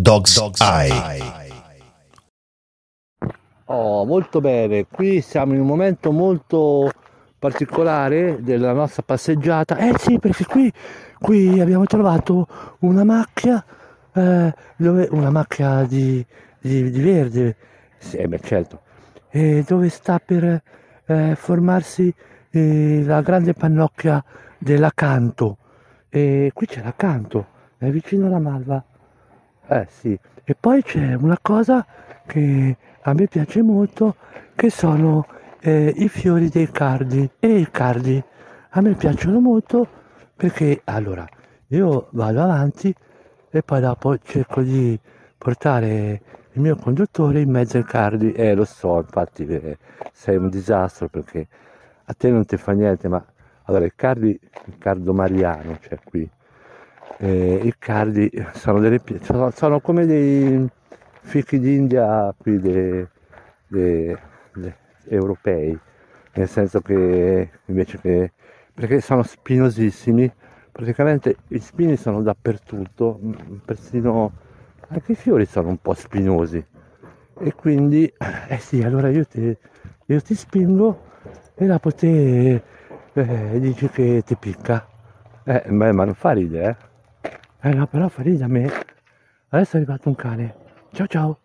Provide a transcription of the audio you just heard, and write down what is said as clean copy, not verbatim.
Dog's Eye. Oh, molto bene, qui siamo in un momento molto particolare della nostra passeggiata. Sì, perché qui abbiamo trovato una macchia, una macchia di verde, sì, beh, certo, dove sta per formarsi la grande pannocchia dell'Acanto. E qui c'è l'Acanto, è vicino alla malva. Sì, e poi c'è una cosa che a me piace molto, che sono i fiori dei cardi. E i cardi a me piacciono molto perché, allora, io vado avanti e poi dopo cerco di portare il mio conduttore in mezzo ai cardi. Lo so, infatti sei un disastro perché a te non ti fa niente, ma allora il cardo mariano c'è qui. I cardi sono come dei fichi d'India qui europei, nel senso che invece che perché sono spinosissimi, praticamente i spini sono dappertutto, persino anche i fiori sono un po' spinosi e quindi sì, allora io ti spingo e dopo te dici che ti picca. Ma non fa ridere, eh? No, però fa ridere a me. Adesso è arrivato un cane. Ciao ciao.